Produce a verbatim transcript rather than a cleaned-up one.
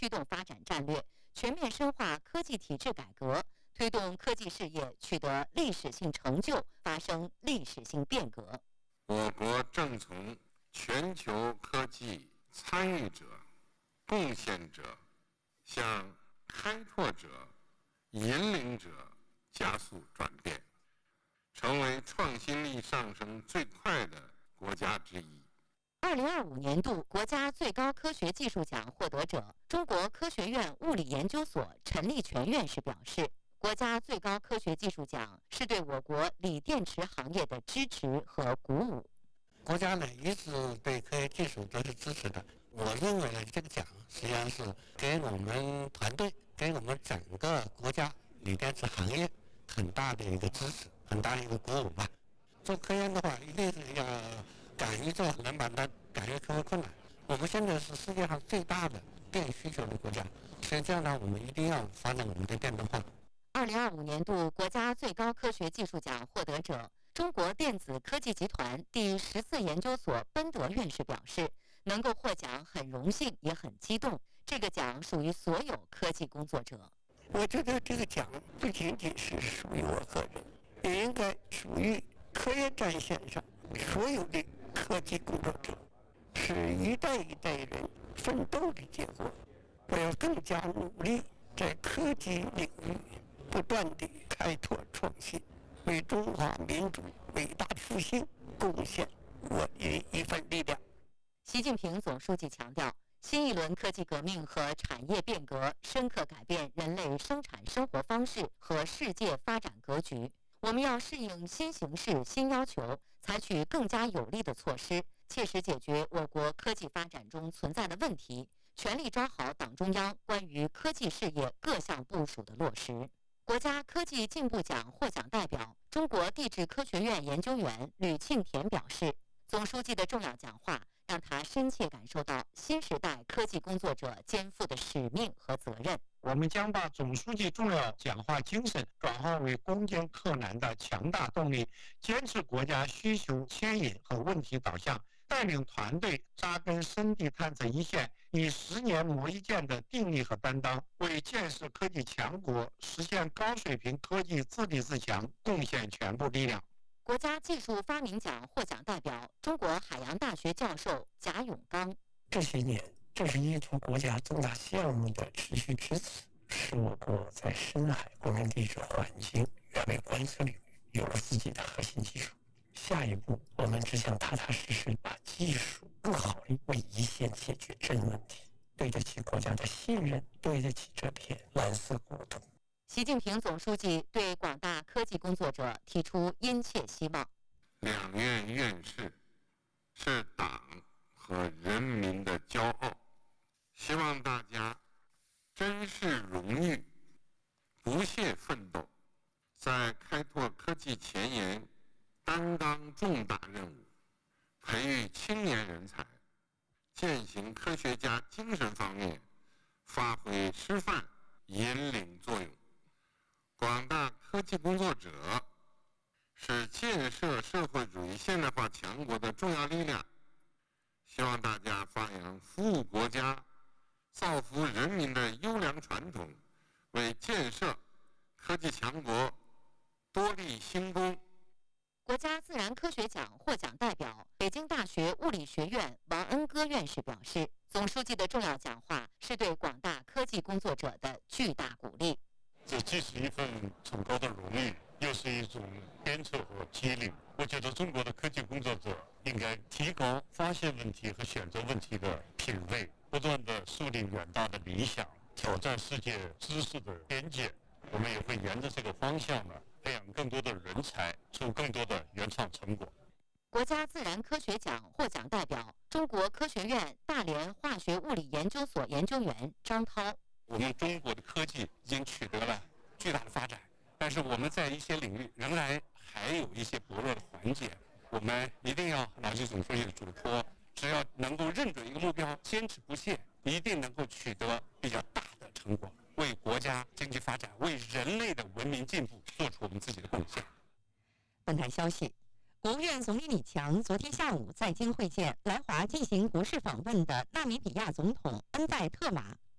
驱动发展战略，全面深化科技体制改革，推动科技事业取得历史性成就，发生历史性变革。 我国正从全球科技参与者、贡献者向开拓者、引领者加速转变，成为创新力上升最快的国家之一。 二零二五年度国家最高科学技术奖获得者、中国科学院物理研究所陈立全院士表示，国家最高科学技术奖是对我国锂电池行业的支持和鼓舞。 国家呢一直对科学技术都是支持的。我认为呢，这个奖实际上是给我们团队、给我们整个国家锂电池行业很大的一个支持，很大的一个鼓舞吧。做科研的话，一定是要敢于做冷板凳，敢于克服困难。我们现在是世界上最大的电需求的国家，所以这样呢，我们一定要发展我们的电动化。 二零二五年度国家最高科学技术奖获得者、中国电子科技集团第十四研究所奔德院士表示，能够获奖很荣幸，也很激动。这个奖属于所有科技工作者。 我觉得这个奖不仅仅是属于我个人，也应该属于科研战线上所有的科技工作者，是一代一代人奋斗的结果。我要更加努力，在科技领域不断地开拓创新，为中华民族伟大复兴贡献我的一份力量。 习近平总书记强调，新一轮科技革命和产业变革深刻改变人类生产生活方式和世界发展格局。我们要适应新形势、新要求，采取更加有力的措施，切实解决我国科技发展中存在的问题，全力抓好党中央关于科技事业各项部署的落实。国家科技进步奖获奖代表、中国地质科学院研究员吕庆田表示，总书记的重要讲话让他深切感受到新时代科技工作者肩负的使命和责任。 我们将把总书记重要讲话精神转化为攻坚克难的强大动力，坚持国家需求牵引和问题导向，带领团队扎根深地探测一线，以十年磨一剑的定力和担当，为建设科技强国、实现高水平科技自立自强贡献全部力量。 国家技术发明奖获奖代表、中国海洋大学教授贾永刚， 这些年，这是依托国家重大项目的持续支持，使我国在深海光电地质环境远位观测领域有了自己的核心技术。下一步，我们只想踏踏实实把技术更好地为一线解决真问题，对得起国家的信任，对得起这片蓝色国土。 习近平总书记对广大科技工作者提出殷切希望。 两院院士是党和人民的骄傲，希望大家珍视荣誉，不懈奋斗，在开拓科技前沿担当重大任务，培育青年人才，践行科学家精神方面发挥示范引领作用。广大科技工作者是建设社会主义现代化强国的重要力量，希望大家发扬服务国家、造福人民的优良传统，为建设科技强国多立新功。 国家自然科学奖获奖代表、北京大学物理学院王恩歌院士表示，总书记的重要讲话是对广大科技工作者的巨大鼓励。 这既是一份崇高的荣誉，又是一种鞭策和激励。我觉得中国的科技工作者应该提高发现问题和选择问题的品位，不断地树立远大的理想，挑战世界知识的边界。我们也会沿着这个方向呢，培养更多的人才，出更多的原创成果。 国家自然科学奖获奖代表、中国科学院大连化学物理研究所研究员张涛。 我们中国的科技已经取得了巨大的发展，但是我们在一些领域仍然还有一些薄弱的环节。我们一定要牢记总书记的嘱托，只要能够认准一个目标，坚持不懈，一定能够取得比较大的成果，为国家经济发展、为人类的文明进步做出我们自己的贡献。 本台消息，国务院总理李强昨天下午在京会见来华进行国事访问的纳米比亚总统恩戴特马。